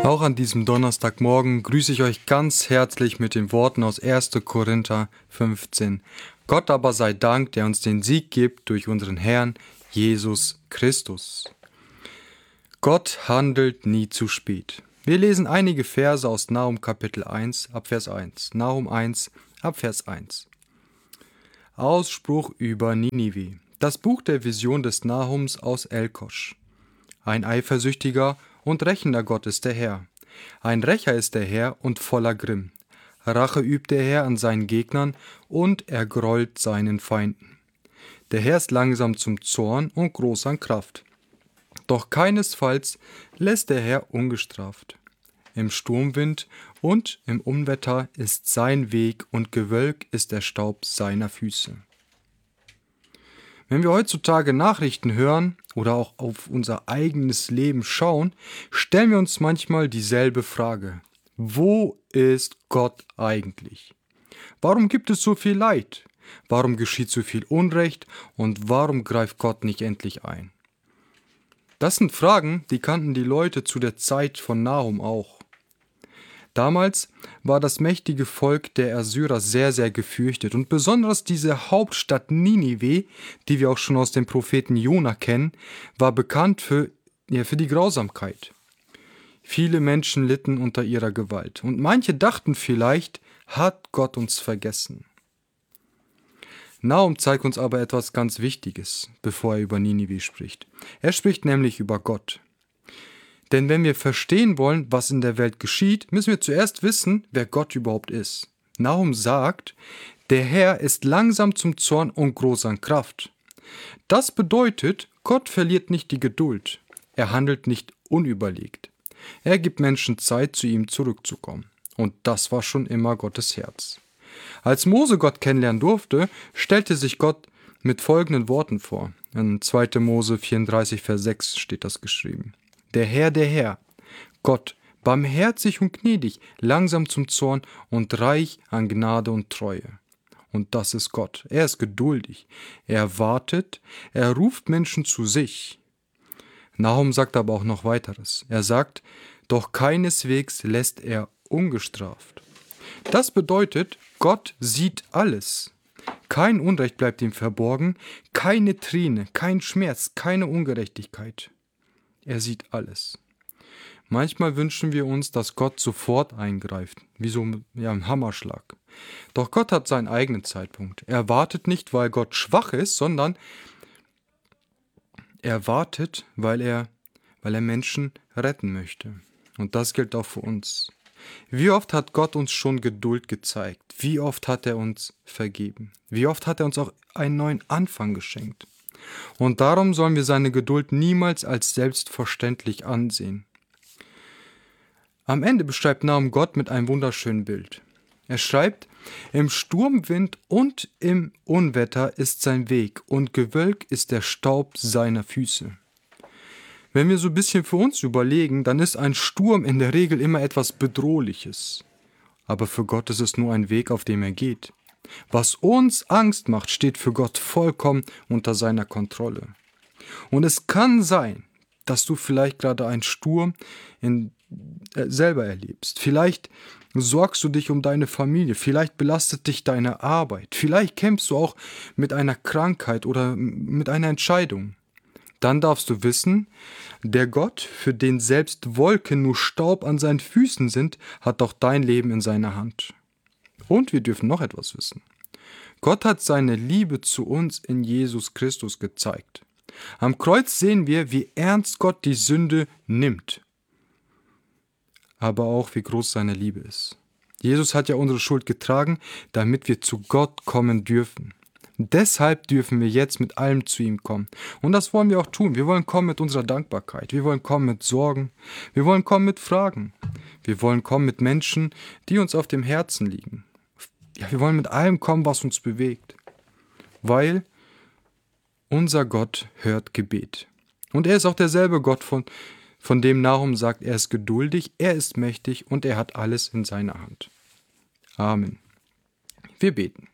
Auch an diesem Donnerstagmorgen grüße ich euch ganz herzlich mit den Worten aus 1. Korinther 15. Gott aber sei Dank, der uns den Sieg gibt durch unseren Herrn Jesus Christus. Gott handelt nie zu spät. Wir lesen einige Verse aus Nahum Kapitel 1 ab Vers 1. Nahum 1 ab Vers 1. Ausspruch über Ninive. Das Buch der Vision des Nahums aus Elkosch. Ein eifersüchtiger und rächender Gott ist der Herr. Ein Rächer ist der Herr und voller Grimm. Rache übt der Herr an seinen Gegnern und er grollt seinen Feinden. Der Herr ist langsam zum Zorn und groß an Kraft. Doch keinesfalls lässt der Herr ungestraft. Im Sturmwind und im Unwetter ist sein Weg und Gewölk ist der Staub seiner Füße. Wenn wir heutzutage Nachrichten hören oder auch auf unser eigenes Leben schauen, stellen wir uns manchmal dieselbe Frage. Wo ist Gott eigentlich? Warum gibt es so viel Leid? Warum geschieht so viel Unrecht? Und warum greift Gott nicht endlich ein? Das sind Fragen, die kannten die Leute zu der Zeit von Nahum auch. Damals war das mächtige Volk der Assyrer sehr, sehr gefürchtet und besonders diese Hauptstadt Ninive, die wir auch schon aus dem Propheten Jona kennen, war bekannt für die Grausamkeit. Viele Menschen litten unter ihrer Gewalt und manche dachten vielleicht, hat Gott uns vergessen. Nahum zeigt uns aber etwas ganz Wichtiges, bevor er über Ninive spricht. Er spricht nämlich über Gott. Denn wenn wir verstehen wollen, was in der Welt geschieht, müssen wir zuerst wissen, wer Gott überhaupt ist. Nahum sagt, der Herr ist langsam zum Zorn und groß an Kraft. Das bedeutet, Gott verliert nicht die Geduld. Er handelt nicht unüberlegt. Er gibt Menschen Zeit, zu ihm zurückzukommen. Und das war schon immer Gottes Herz. Als Mose Gott kennenlernen durfte, stellte sich Gott mit folgenden Worten vor. In 2. Mose 34, Vers 6 steht das geschrieben. Der Herr, Gott, barmherzig und gnädig, langsam zum Zorn und reich an Gnade und Treue. Und das ist Gott. Er ist geduldig. Er wartet, er ruft Menschen zu sich. Nahum sagt aber auch noch weiteres. Er sagt, doch keineswegs lässt er ungestraft. Das bedeutet, Gott sieht alles. Kein Unrecht bleibt ihm verborgen, keine Träne, kein Schmerz, keine Ungerechtigkeit. Er sieht alles. Manchmal wünschen wir uns, dass Gott sofort eingreift, wie so ein Hammerschlag. Doch Gott hat seinen eigenen Zeitpunkt. Er wartet nicht, weil Gott schwach ist, sondern er wartet, weil er Menschen retten möchte. Und das gilt auch für uns. Wie oft hat Gott uns schon Geduld gezeigt? Wie oft hat er uns vergeben? Wie oft hat er uns auch einen neuen Anfang geschenkt? Und darum sollen wir seine Geduld niemals als selbstverständlich ansehen. Am Ende beschreibt Nahum Gott mit einem wunderschönen Bild. Er schreibt, im Sturmwind und im Unwetter ist sein Weg und Gewölk ist der Staub seiner Füße. Wenn wir so ein bisschen für uns überlegen, dann ist ein Sturm in der Regel immer etwas Bedrohliches. Aber für Gott ist es nur ein Weg, auf dem er geht. Was uns Angst macht, steht für Gott vollkommen unter seiner Kontrolle. Und es kann sein, dass du vielleicht gerade einen Sturm selber erlebst. Vielleicht sorgst du dich um deine Familie, vielleicht belastet dich deine Arbeit, vielleicht kämpfst du auch mit einer Krankheit oder mit einer Entscheidung. Dann darfst du wissen, der Gott, für den selbst Wolken nur Staub an seinen Füßen sind, hat auch dein Leben in seiner Hand. Und wir dürfen noch etwas wissen. Gott hat seine Liebe zu uns in Jesus Christus gezeigt. Am Kreuz sehen wir, wie ernst Gott die Sünde nimmt, aber auch wie groß seine Liebe ist. Jesus hat ja unsere Schuld getragen, damit wir zu Gott kommen dürfen. Deshalb dürfen wir jetzt mit allem zu ihm kommen. Und das wollen wir auch tun. Wir wollen kommen mit unserer Dankbarkeit. Wir wollen kommen mit Sorgen. Wir wollen kommen mit Fragen. Wir wollen kommen mit Menschen, die uns auf dem Herzen liegen. Ja, wir wollen mit allem kommen, was uns bewegt. Weil unser Gott hört Gebet. Und er ist auch derselbe Gott, von dem Nahum sagt, er ist geduldig, er ist mächtig und er hat alles in seiner Hand. Amen. Wir beten.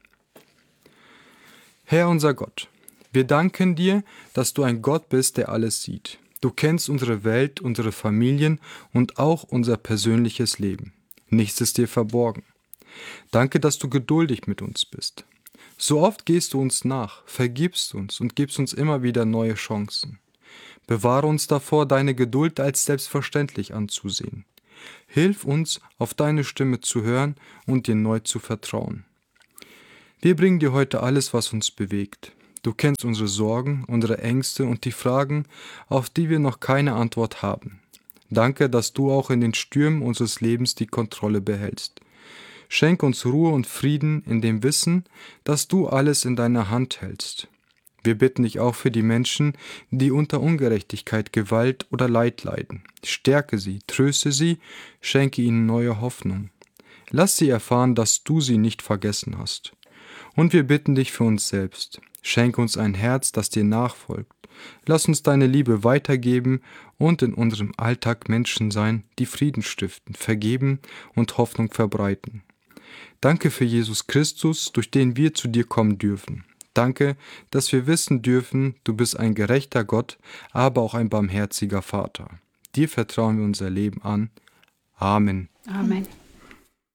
Herr unser Gott, wir danken dir, dass du ein Gott bist, der alles sieht. Du kennst unsere Welt, unsere Familien und auch unser persönliches Leben. Nichts ist dir verborgen. Danke, dass du geduldig mit uns bist. So oft gehst du uns nach, vergibst uns und gibst uns immer wieder neue Chancen. Bewahre uns davor, deine Geduld als selbstverständlich anzusehen. Hilf uns, auf deine Stimme zu hören und dir neu zu vertrauen. Wir bringen dir heute alles, was uns bewegt. Du kennst unsere Sorgen, unsere Ängste und die Fragen, auf die wir noch keine Antwort haben. Danke, dass du auch in den Stürmen unseres Lebens die Kontrolle behältst. Schenk uns Ruhe und Frieden in dem Wissen, dass du alles in deiner Hand hältst. Wir bitten dich auch für die Menschen, die unter Ungerechtigkeit, Gewalt oder Leid leiden. Stärke sie, tröste sie, schenke ihnen neue Hoffnung. Lass sie erfahren, dass du sie nicht vergessen hast. Und wir bitten dich für uns selbst. Schenke uns ein Herz, das dir nachfolgt. Lass uns deine Liebe weitergeben und in unserem Alltag Menschen sein, die Frieden stiften, vergeben und Hoffnung verbreiten. Danke für Jesus Christus, durch den wir zu dir kommen dürfen. Danke, dass wir wissen dürfen, du bist ein gerechter Gott, aber auch ein barmherziger Vater. Dir vertrauen wir unser Leben an. Amen. Amen.